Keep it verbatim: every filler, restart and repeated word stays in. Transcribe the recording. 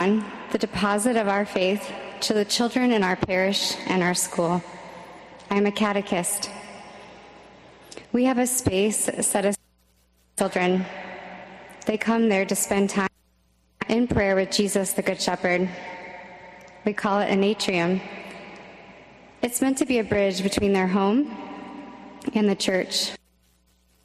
on the deposit of our faith to the children in our parish and our school. I am a catechist. We have a space set aside for children. They come there to spend time in prayer with Jesus, the Good Shepherd. We call it an atrium. It's meant to be a bridge between their home and the church.